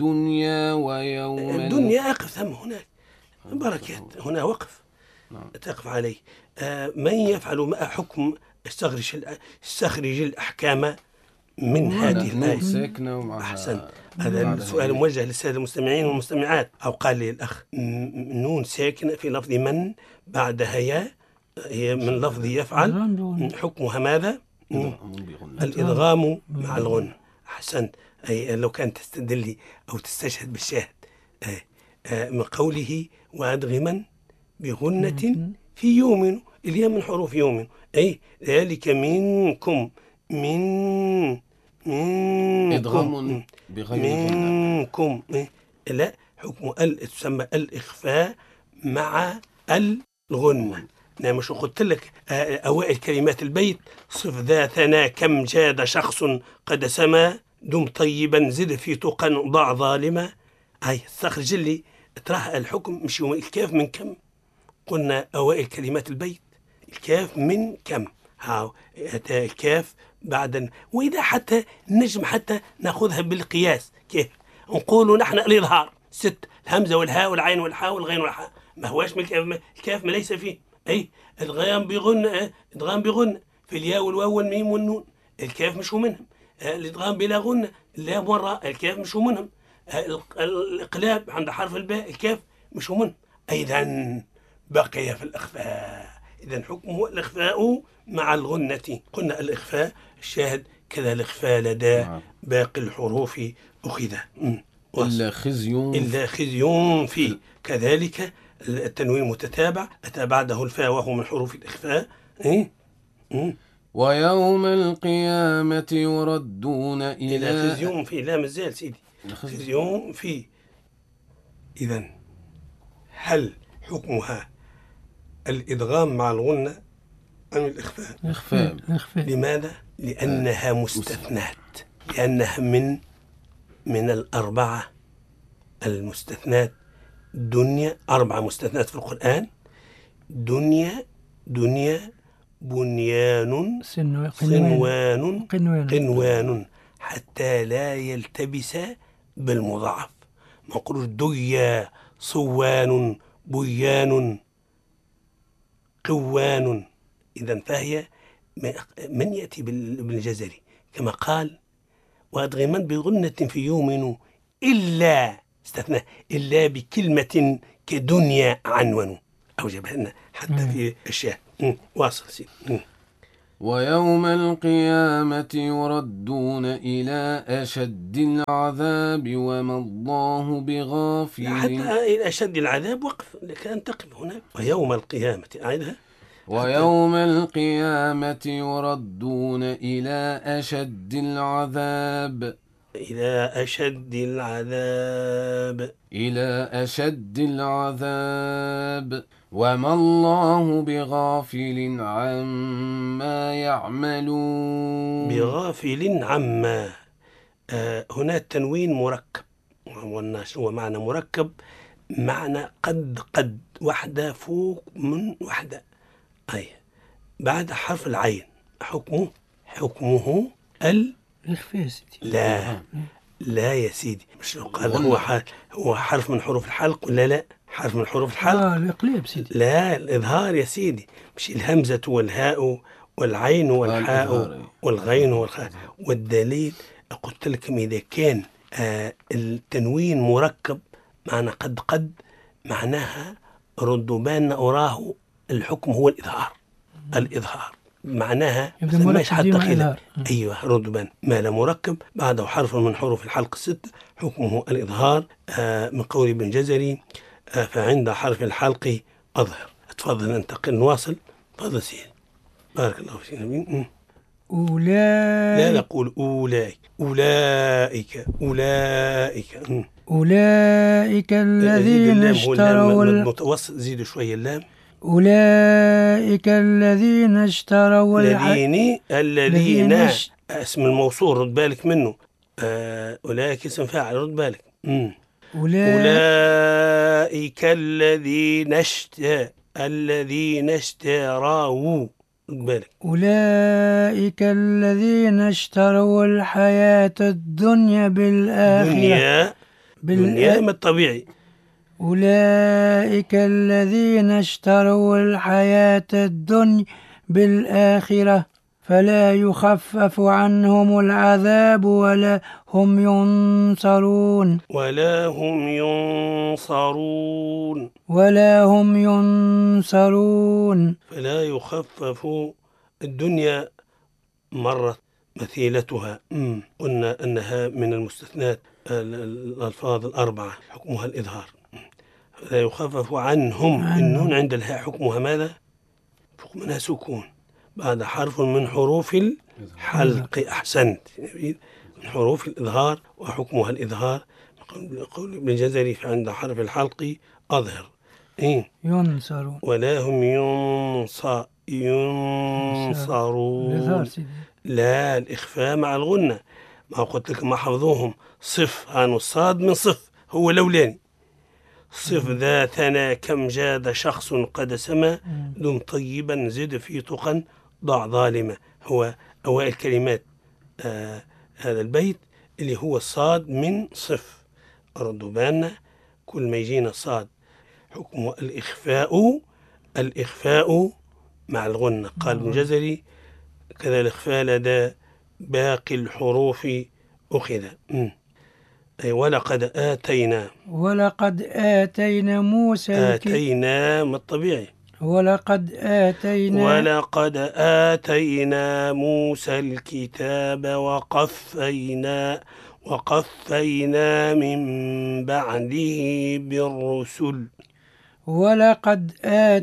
الدنيا ويوم الدنيا أقف ثم هناك بركات، هنا وقف تقف عليه. من يفعل ما حكم استخرج الأحكام من هذه الآية. أحسن. هذا السؤال موجه للسادة المستمعين والمستمعات. أو قال لي الأخ نون ساكنة في لفظ من بعدها يا، هي من لفظ يفعل، حكمها ماذا؟ الإدغام مع الغنة. أحسنت. أي لو كانت تستدلي أو تستشهد بالشاهد من قوله وأدغما بغنة في يوم، الياء من حروف يوم، أي ذلك منكم، من إدغام بغير منكم. لا، حكم تسمى الإخفاء مع الغنة. أنا مش قلت لك أوائل كلمات البيت صف ذا ثنا كم جاد شخص قد سما دم طيبا زد في تقا ضع ظالما. هاي استخرج لي تراه الحكم مش يوم الكاف من كم. قلنا أوائل كلمات البيت الكاف من كم، هاو الكاف بعد. وإذا حتى نجم حتى نأخذها بالقياس، كيف نقول نحن الإظهار 6 الهمزة والهاء والعين والحاء والغين والحاء، ما هواش من الكاف ما ليس فيه. أي الغيام بغن، إدغام بغن في الياء والواو والميم والنون، الكاف مش منهم. الإدغام بلا غنة، اللام والراء، الكاف مش منهم. الإقلاب عند حرف الباء، الكاف مش منهم. أيضا بقي في الإخفاء. إذن حكمه الإخفاء مع الغنة. قلنا الإخفاء الشاهد كذا الإخفاء لدى باقي الحروف أخذ. إلا خزي في. كذلك التنوين متتابع أتى بعده الفاء وهو من حروف الإخفاء. ويوم القيامة يردون إلى خزي في. لا مازال سيدي خزي في. إذن هل حكمها الإدغام مع الغنة أم الإخفاء؟ لماذا؟ لأنها مستثنات، لأنها من الأربعة المستثنات. دنيا 4 مستثنات في القرآن: دنيا بنيان صنوان قنوان، حتى لا يلتبس بالمضاعف. ما نقولوش ديا صوان بيان قوان. إذن فهي من يأتي بالجزري كما قال وأدغما بغنة في يوم إلا استثناء إلا بكلمة كدنيا عنون، أوجبها لنا حتى في أشياء. واصل سيدي. ويوم القيامة يردون إلى أشد العذاب وما الله بغافل. حتى إلى أشد العذاب وقف لك أن تقف هناك. ويوم القيامة أعيدها. ويوم القيامة يردون إلى أشد العذاب. إلى أشد العذاب وما الله بغافل عما يعملون. بغافل عما. هنا التنوين مركب، هو معنى مركب، معنى قد واحدة فوق من واحدة. أي بعد حرف العين حكمه الإخفاء. لا يا سيدي، مش قال هو حرف من حروف الحلق ولا لا؟ حرف من حروف الحلق. الإقلاب سيدي. لا، الإظهار يا سيدي، مش الهمزة والهاء والعين والحاء والغين والخاء. والدليل قلت لكم إذا كان التنوين مركب معنى قد معناها ردبان أراه الحكم هو الإظهار معناها ما حتى خلاف. أيوة ردبان ما لا مركب بعده حرف من حروف الحلق 6 حكمه الإظهار. من قول ابن جزري فعند حرف الحلق أظهر. تفضل ننتقل نواصل. تفضل سيدي بارك الله فيك. لا نقول أولئك الذين اشتروا المتوسط. زيدوا شوية اللام. أولئك الذين اشتروا الذين اسم الموصول رد بالك منه. أولئك اسم فاعل رد بالك. أولئك الذين اشتروا رد بالك. أولئك الذين اشتروا الحياة الدنيا بالآخرة. دنيا ما الطبيعي. أولئك الذين اشتروا الحياة الدنيا بالآخرة فلا يخفف عنهم العذاب ولا هم ينصرون. ولا هم ينصرون. ولا هم ينصرون. فلا يخفف الدنيا مرة مثيلتها. قلنا أنها من المستثنات الألفاظ الأربعة حكمها الإظهار. لا يخفف عنهم. النون عند الهاء حكمها ماذا؟ حكمها سكون بعد حرف من حروف الحلق. أحسنت. من حروف الإظهار وحكمها الإظهار. قول ابن الجزري عند حرف الحلق أظهر. ينصرون. ولا هم ينصرون. لا، الإخفاء مع الغنة. ما قلت لك ما حفظوهم صف عن الصاد من صف هو لولاني. صف ذا ثنا كم جاد شخص قد سما دم طيبا زد في تقا ضع ظالمة. هو أوائل كلمات هذا البيت اللي هو الصاد من صف. ردوا بالنا كل ما يجينا الصاد حكم الإخفاء مع الغنة. قال ابن جزري كذا الإخفاء لدى باقي الحروف أخذ. ولقد آتينا موسى آتينا ما الطبيعي. ولقد آتينا موسى الكتاب وقفينا من بعده بالرسل. ولقد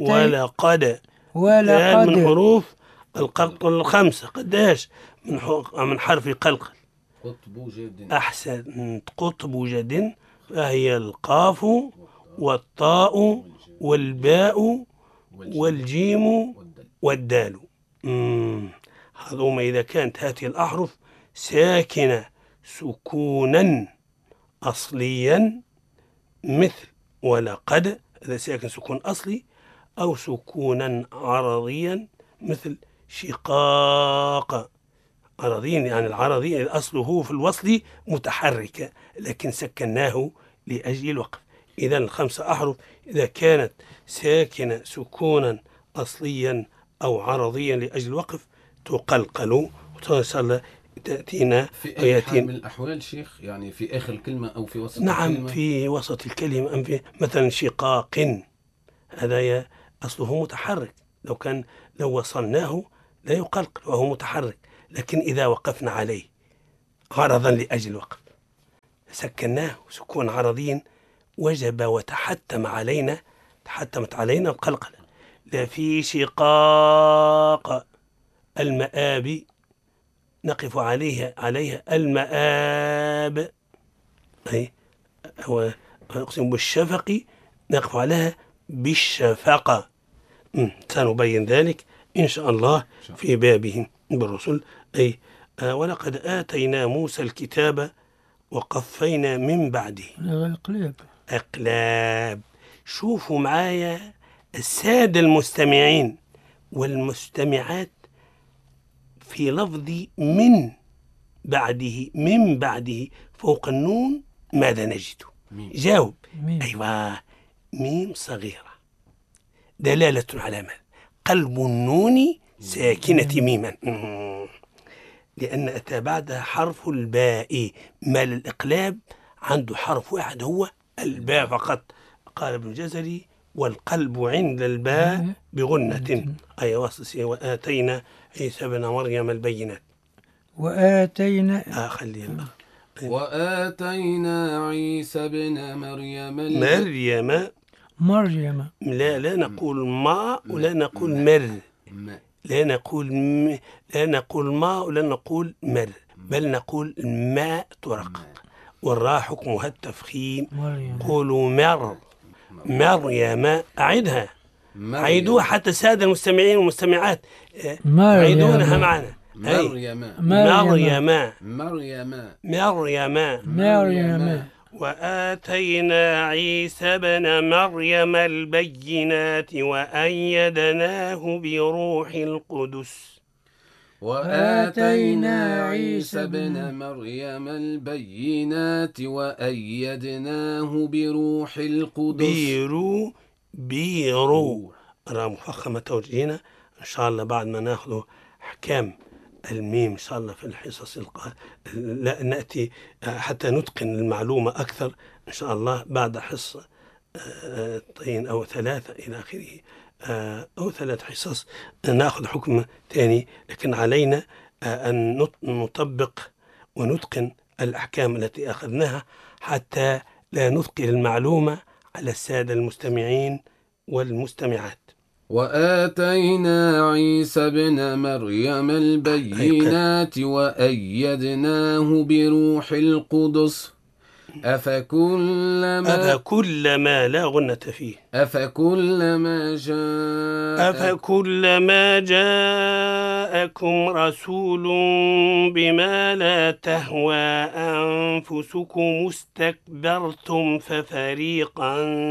من حروف القلقل الخمسة. قداش من حرف قلقل؟ قطب جد. أحسنت. قطب جد فهي القاف والطاء والباء والجيم والدال. هذوما إذا كانت هذه الأحرف ساكنة سكونا أصليا مثل ولقد، هذا ساكن سكون أصلي، أو سكونا عرضيا مثل شقاق. عرضيا يعني العرضي أصله في الوصل متحركة لكن سكناه لأجل الوقف. إذا الخمسة أحرف إذا كانت ساكنة سكونا أصليا أو عرضيا لأجل الوقف تقلقل وتصل تأتينا في أي حال من الأحوال شيخ، يعني في آخر الكلمة أو في وسط نعم الكلمة؟ في وسط الكلمة. أم في مثلا شقاق هذا أصله متحرك، لو وصلناه لا يقلقل وهو متحرك، لكن إذا وقفنا عليه عرضا لأجل الوقف سكناه سكون عرضي وجب وتحتمت علينا القلقلة. لا في شقاق المآب نقف عليها المآب، أي أقسم بالشفق نقف عليها بالشفقة. سنبين ذلك إن شاء الله في بابهم بالرسل. أي ولقد آتينا موسى الكتاب وقفينا من بعده. أقلاب. شوفوا معايا السادة المستمعين والمستمعات في لفظ من بعده فوق النون ماذا نجد؟ جاوب. أيوة، ميم صغيرة دلالة على ما قلب النون ساكنة ميما، لأن أتى بعدها حرف الباء. ما للإقلاب عنده حرف واحد هو الباء فقط. قال ابن الجزري والقلب عند الباء بغنة. أي وصل. وآتينا عيسى بن مريم البينات. وآتينا وآتينا عيسى بن مريم. لا نقول ما ولا نقول مر. لا نقول ما ولا نقول مر، بل نقول ماء ترقق والراء حكمها التفخيم. قولوا مريم. أعدها. عيدوها حتى السادة المستمعين والمستمعات عيدونها معنا. مريم. وآتينا عيسى بن مريم البينات وأيدناه بروح القدس. وآتينا عيسى ابن مريم البينات وأيدناه بروح القدس. بيرو را مفخمة توجيهنا إن شاء الله بعد ما ناخذ أحكام الميم إن شاء الله في الحصص لا نأتي حتى نتقن المعلومة أكثر إن شاء الله بعد حصة أو 3 إلى آخره أو 3 حصص نأخذ حكم ثاني، لكن علينا أن نطبق ونتقن الأحكام التي أخذناها حتى لا نثقل المعلومة على السادة المستمعين والمستمعات. وآتينا عيسى ابن مريم البينات وأيدناه بروح القدس أفكلما لا غنة فيه أفكلما جاءكم رسول بما لا تهوى أنفسكم استكبرتم ففريقا